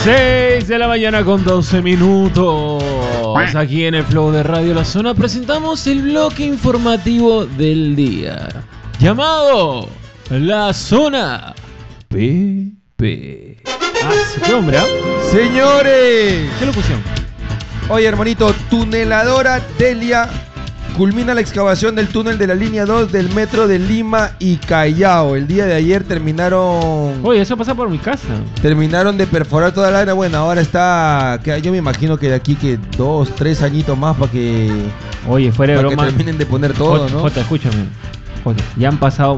6 de la mañana con 12 minutos. Aquí en el Flow de Radio La Zona presentamos el bloque informativo del día, llamado La Zona PP. ¿Qué hombre? Señores, ¿Qué locución? oye hermanito, tuneladora Delia culmina la excavación del túnel de la línea 2 del metro de Lima y Callao. El día de ayer terminaron Eso pasa por mi casa. de perforar toda la arena. Bueno, ahora está, yo me imagino que de aquí que 2, 3 añitos más para que Fuera de para que broma. terminen de poner todo, ¿no? Jota, escúchame. Jota, ya han pasado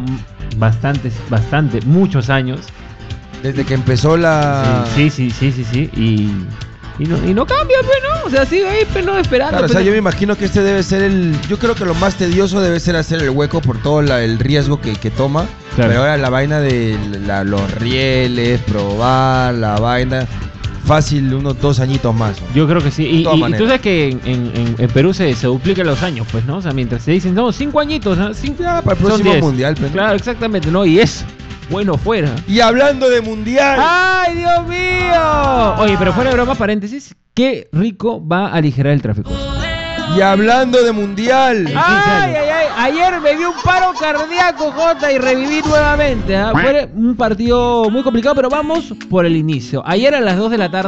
muchos años. Desde que empezó la... Sí. Y no cambia, pues, ¿no? O sea, sigue ahí, pues, no, esperando. Claro, o pues, sea, yo me imagino que este debe ser yo creo que lo más tedioso debe ser hacer el hueco por todo el riesgo que toma. Claro. Pero ahora la vaina de los rieles, probar la vaina, fácil unos 2 añitos más, ¿no? Yo creo que sí. Y tú maneras. sabes que en Perú se duplican los años, pues, ¿no? O sea, mientras se dicen, no, 5 añitos, ¿no? Ya, para el próximo 10. mundial, pues, ¿no? Claro, exactamente, ¿no? Y es bueno fuera. Y hablando de mundial, ¡Ay, Dios mío! Oye, pero fuera de broma, paréntesis, qué rico va a aligerar el tráfico. y hablando de mundial, ¡Ay! Ayer me dio un paro cardíaco, Jota, y reviví nuevamente. Fue un partido muy complicado, pero vamos por el inicio. Ayer a las 2 de la tarde.